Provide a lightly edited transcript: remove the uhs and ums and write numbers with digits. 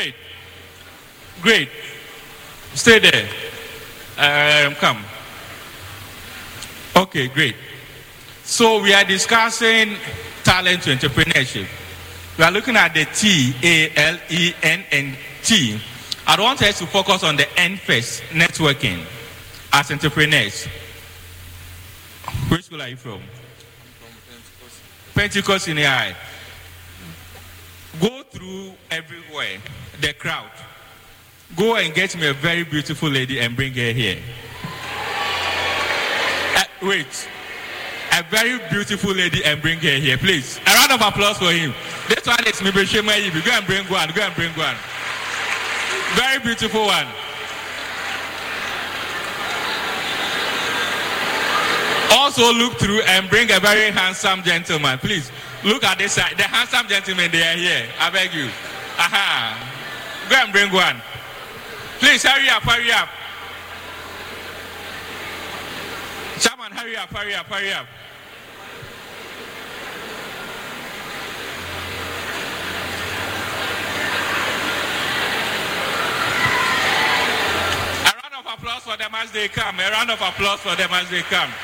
Great. Great. Stay there. Come. Okay, great. So we are discussing talent to entrepreneurship. We are looking at the TALEN and T. I want us to focus on the N first, networking as entrepreneurs. Which school are you from? Pentecost in the eye. Go through everywhere, the crowd. Go and get me a very beautiful lady and bring her here. Wait. A very beautiful lady and bring her here, please. A round of applause for him. This one is Maybe Shema Yibi. Go and bring one. Go and bring one. Very beautiful one. Also look through and bring a very handsome gentleman. Please, look at this side. The handsome gentlemen, they are here. I beg you. Aha. Go and bring one. Please, hurry up, hurry up. Chairman, hurry up, hurry up, hurry up. A round of applause for them as they come. A round of applause for them as they come.